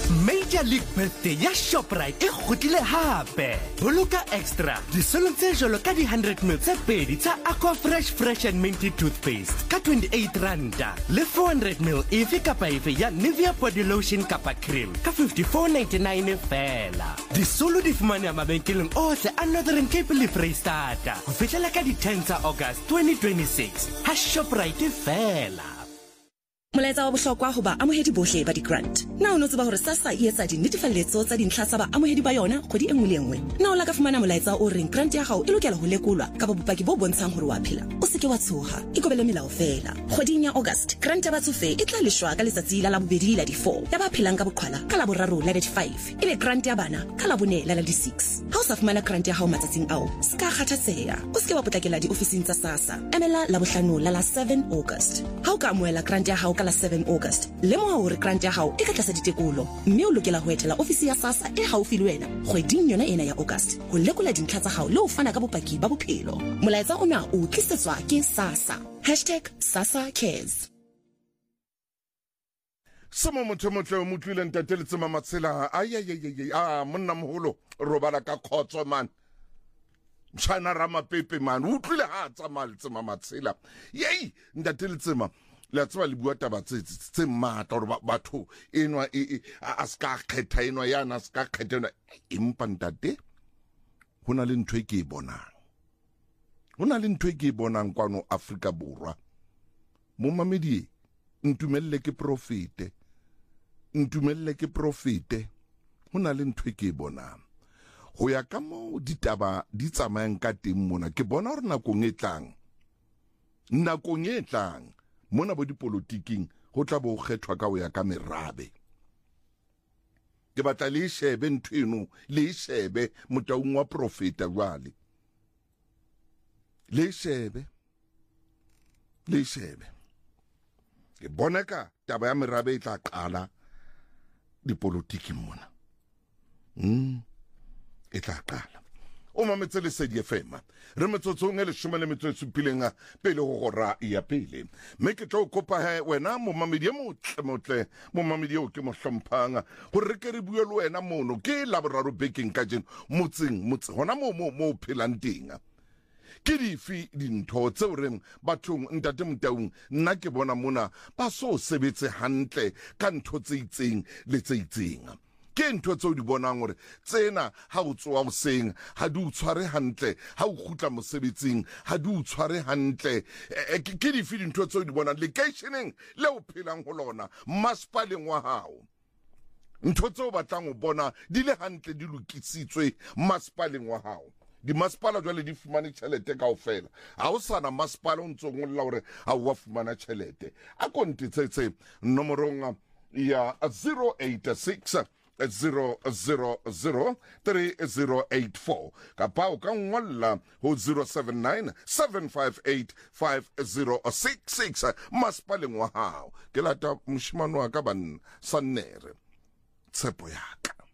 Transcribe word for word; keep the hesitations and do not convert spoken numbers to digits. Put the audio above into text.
Major League Birthday ya Shoprite e kgutlile hape. Boloka extra disolong tse jolo ka di one hundred ml tse pedi tsa Aqua Fresh Fresh and Minty Toothpaste ka twenty-eight randa le four hundred ml efe kapa efe ya Nivea Body Lotion kapa cream ka fifty-four ninety-nine fela. Disolo di fumane mabenkeleng ohle a Northern Cape le Freistata ho fihlela ka di ten tsa August twenty twenty-six. Ha Shoprite fela. Molaetsa wa bohlokwa ho ba amohedi bohle ba di-grant. Na o no tseba hore SASSA e etsa dinnetefalletso tsa dintlha tsa ba amohedi ba yona kgwedi e nngwe le nngwe. Na o la ka fumana molaetsa o reng grant ya hao e lokela ho lekolwa ka bopaki bo bontshang hore wa phela. O se ke wa tshoha, ikobele melao fela. Kgweding ya August, grant ya batsofe e tla leshwa ka letsatsi la labobedi la di four. Ya ba phelang ka boqhwala ka la boraro la di five. Ebe grant ya bana ka la bone la la di six. Ha o sa fumana grant ya hao matsatsing ao, ska kgathatseha. O se ke wa potlakela diofising tsa SASSA. Emela la bohlano la la seven August. Ha o ka amohela grant ya hao ka la seven August, lemoha hore grant ya hao e ka tlasa ditekolo, mme o lokela ho etela ofisi ya SASSA e haufi le wena kgweding yona ena ya August ho lekola dintlha tsa hao le ho fana ka bopaki ba bophelo. Molaetsa ona o tlisetswa ke SASSA hashtag SASSA Cares. Sama motho motle o motlile ntate le tsema matsela ayayayay ah monna moholo robala ka khotso man mtshana rama pepe man o tlile ha tsama le tsema matsela yey ntate le tsema la tswa le bua taba tse tse matla hore batho enwa e a ska kgetha enwa yana ska kgetha enwa empa ntate hona le ntwe ke bonang hona le ntwe ke bonang kwano Afrika Borwa mo mamedi ntumelle ke profite ntumelle ke profite hona le ntwe ke bonang ho ya ka mo ditaba di tsamayang ka teng mona ke bona hore nakong e tlang nakong e tlang mona bo dipolotiking go tla bo kgethwa ka o ya ka merabe ke batla le shebe nthweno le shebe motaung wa profeta jwale le shebe le shebe ke bona ka taba ya merabe e tla qala dipolotiking mona mm e tla qala o mametse le Sedi F M re metsotsong e le shome le metso e supileng pele ho gora ya pele me ke tlo kopa he wena mo mamedi motle motle mo mamedi o ke mo hlomphanga ho re ke re bue le wena mono ke la boraro baking ka jeno motseng motse hona mo mo mo phelang teng ke difi dintho tse o reng bathong ntate Motaung nna ke bona mona ba so sebetse hantle ka ntho tse itseng le tse itseng ke ntho tse o di bonang hore tsena ha o tsoa o seng ha di o tshware hantle ha o khutla mosebetsing ha di o tshware hantle ke difi dintho tse o di bonang locationeng le o phelang ho lona masipaleng wa hao ntho tse o batlang o bona di le hantle di lokisitswe masipaleng wa hao di masipala jwale di fumane tjhelete kaofela ha o sana masipala o ntse o ngolla hore ha o wa fumana tjhelete a kontitsetse nomorong ya zero eight six zero zero zero three zero eight four kapa o ka ngolla ho zero seven nine seven five eight five zero six six masipaleng wa hao ke lata moshimane wa ka ban sanere tshepo ya ka.